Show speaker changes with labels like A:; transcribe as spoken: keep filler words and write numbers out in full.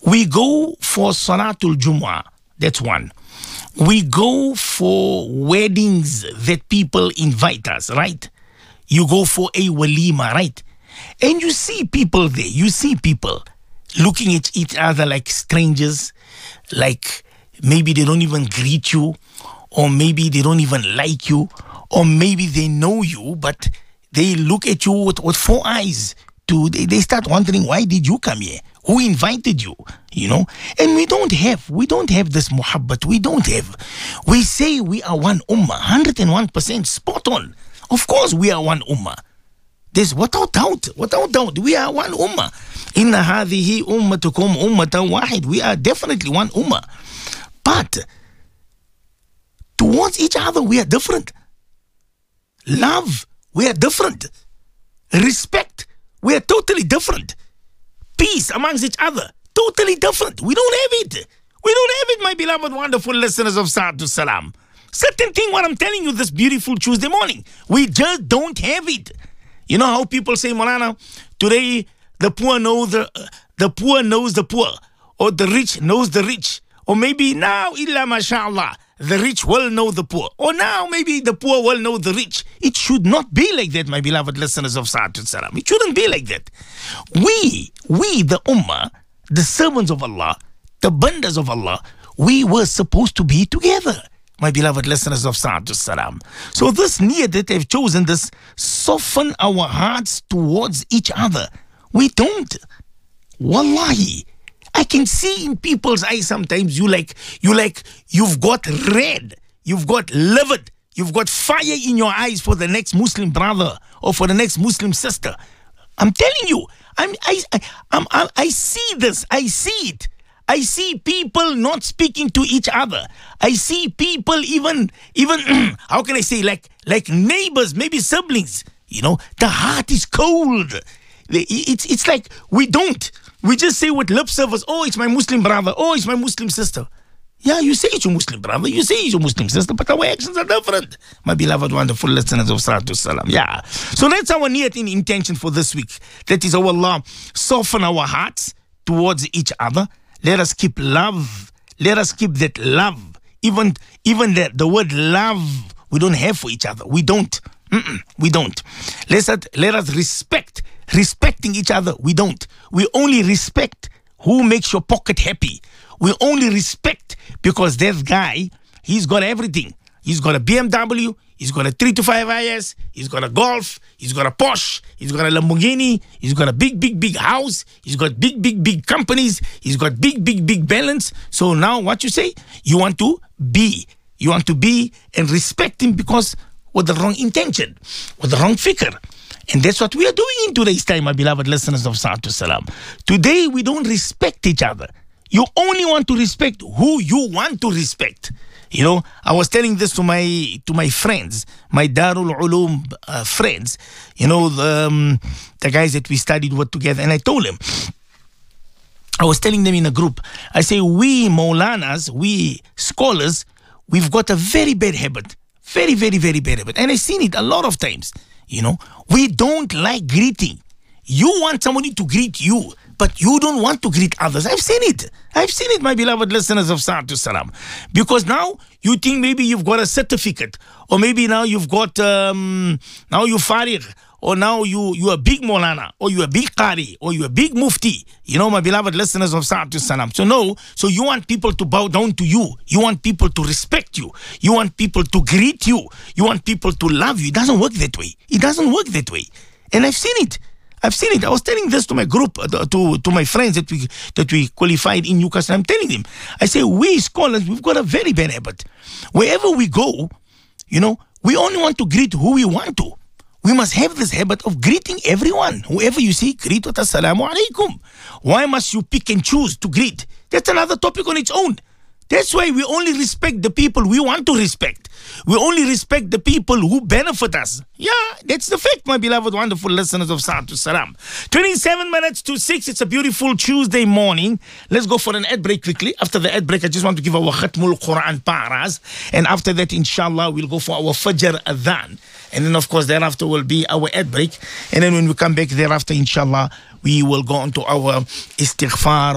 A: We go for Salatul Jumu'ah. That's one. We go for weddings that people invite us, right? You go for a walima, right? And you see people there. You see people looking at each other like strangers, like maybe they don't even greet you, or maybe they don't even like you, or maybe they know you, but they look at you with, with four eyes. To, they, they start wondering, why did you come here? Who invited you? You know? And we don't have, we don't have this muhabbat. We don't have. We say we are one ummah, one hundred one percent spot on. Of course we are one ummah. There's without doubt, without doubt, we are one ummah. Inna hadhihi ummatukum ummatan wahid. We are definitely one ummah. But towards each other, we are different. Love, we are different. Respect, we are totally different. Peace amongst each other, totally different. We don't have it. We don't have it, my beloved, wonderful listeners of Sa'atul Salam. Certain thing what I'm telling you this beautiful Tuesday morning, we just don't have it. You know how people say, Maulana, today the poor know the the poor knows the poor, or the rich knows the rich, or maybe now, illa mashallah, the rich will know the poor, or now maybe the poor will know the rich. It should not be like that, my beloved listeners of Sa'atul Salam. It shouldn't be like that. We, we the ummah, the servants of Allah, the bandas of Allah, we were supposed to be together, my beloved listeners of Sa'atul Salam. So this niyat that they've chosen, this soften our hearts towards each other. We don't. Wallahi. I can see in people's eyes sometimes you like, you like, you've got red, you've got livid, you've got fire in your eyes for the next Muslim brother or for the next Muslim sister. I'm telling you, I'm, I, I, I'm, I, I see this, I see it. I see people not speaking to each other. I see people even, even how can I say, like, like neighbors, maybe siblings. You know, the heart is cold. It's, it's like we don't. We just say with lip service, oh, it's my Muslim brother. Oh, it's my Muslim sister. Yeah, you say it's your Muslim brother. You say it's your Muslim sister, but our actions are different. My beloved, wonderful listeners of Sa'atul Salam. Yeah. So that's our niyat in intention for this week. That is, oh Allah, soften our hearts towards each other. Let us keep love. Let us keep that love. Even, even the, the word love, we don't have for each other. We don't. Mm-mm, we don't. Let us, let us respect. Respecting each other, we don't. We only respect who makes your pocket happy. We only respect because that guy, he's got everything. He's got a B M W, he's got a three to five I S, he's got a Golf, he's got a Porsche, he's got a Lamborghini, he's got a big, big, big house, he's got big, big, big companies, he's got big, big, big balance. So now what you say? You want to be. You want to be and respect him because with the wrong intention, with the wrong fikr. And that's what we are doing in today's time, my beloved listeners of Sa'atul Salam. Today, we don't respect each other. You only want to respect who you want to respect. You know, I was telling this to my to my friends, my Darul Ulum uh, friends, you know, the, um, the guys that we studied with together. And I told them, I was telling them in a group, I say, we Maulanas, we scholars, we've got a very bad habit. Very, very, very bad habit. And I've seen it a lot of times. You know, we don't like greeting. You want somebody to greet you, but you don't want to greet others. I've seen it. I've seen it, my beloved listeners of Sa'atul Salam. Because now you think maybe you've got a certificate, or maybe now you've got, um, now you're Farig, or now you, you're a big Maulana, or you're a big Qari, or you're a big Mufti. You know, my beloved listeners of Sa'atul Salam. So no, so you want people to bow down to you. You want people to respect you. You want people to greet you. You want people to love you. It doesn't work that way. It doesn't work that way. And I've seen it. I've seen it. I was telling this to my group, uh, to, to my friends that we that we qualified in Newcastle. I'm telling them, I say, we scholars, we've got a very bad habit. Wherever we go, you know, we only want to greet who we want to. We must have this habit of greeting everyone. Whoever you see, greet with assalamu alaikum. Why must you pick and choose to greet? That's another topic on its own. That's why we only respect the people we want to respect. We only respect the people who benefit us. Yeah, that's the fact, my beloved, wonderful listeners of Sa'atul Salam. twenty-seven minutes to six. It's a beautiful Tuesday morning. Let's go for an ad break quickly. After the ad break, I just want to give our Khatmul Quran paras. And after that, inshallah, we'll go for our Fajr Adhan. And then, of course, thereafter will be our ad break. And then when we come back thereafter, inshallah, we will go on to our istighfar